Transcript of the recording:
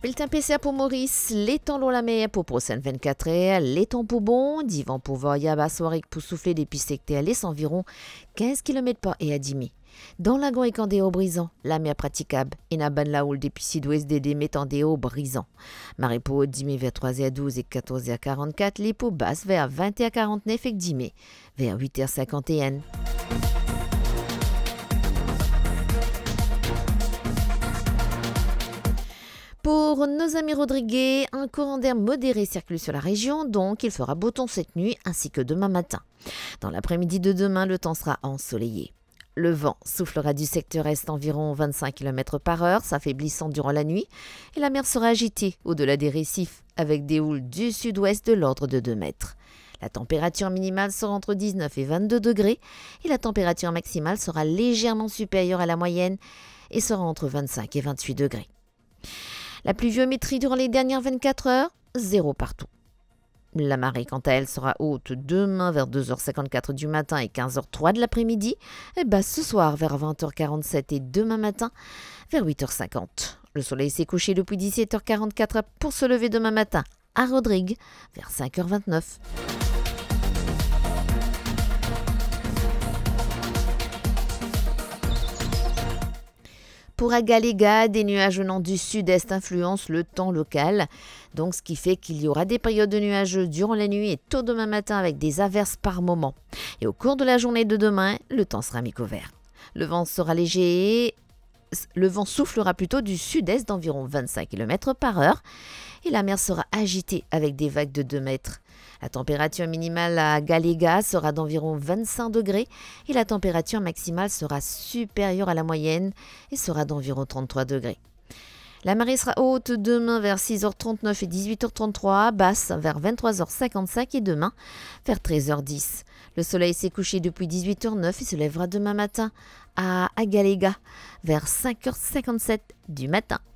Le PC pour Maurice, les temps l'eau la meilleure pour prochaine 24 heures, les temps pour bon, divan pour voir yaba soirée pour souffler des pistes à l'est environ 15 km par et à 10 mai. Dans la et Candéo brisant, la mer praticable, et n'a ban la houle depuis sud-ouest des métandéo brisant. Marée pour 10 mai vers 3h12 et 14h44, les pots basses vers 20h49 et 10 mai, vers 8h51. Pour nos amis Rodriguez, un courant d'air modéré circule sur la région, donc il fera beau temps cette nuit ainsi que demain matin. Dans l'après-midi de demain, le temps sera ensoleillé. Le vent soufflera du secteur est environ 25 km par heure, s'affaiblissant durant la nuit, et la mer sera agitée au-delà des récifs, avec des houles du sud-ouest de l'ordre de 2 mètres. La température minimale sera entre 19 et 22 degrés, et la température maximale sera légèrement supérieure à la moyenne, et sera entre 25 et 28 degrés. La pluviométrie durant les dernières 24 heures, 0 partout. La marée, quant à elle, sera haute demain vers 2h54 du matin et 15h03 de l'après-midi, et basse ce soir vers 20h47 et demain matin vers 8h50. Le soleil s'est couché depuis 17h44 pour se lever demain matin à Rodrigue vers 5h29. Pour Agaléga, des nuages venant du sud-est influencent le temps local, donc ce qui fait qu'il y aura des périodes de nuageux durant la nuit et tôt demain matin avec des averses par moment. Et au cours de la journée de demain, le temps sera mi-couvert. Le vent sera léger, le vent soufflera plutôt du sud-est d'environ 25 km par heure et la mer sera agitée avec des vagues de 2 mètres. La température minimale à Galéga sera d'environ 25 degrés et la température maximale sera supérieure à la moyenne et sera d'environ 33 degrés. La marée sera haute demain vers 6h39 et 18h33, basse vers 23h55 et demain vers 13h10. Le soleil s'est couché depuis 18h09 et se lèvera demain matin à Galéga vers 5h57 du matin.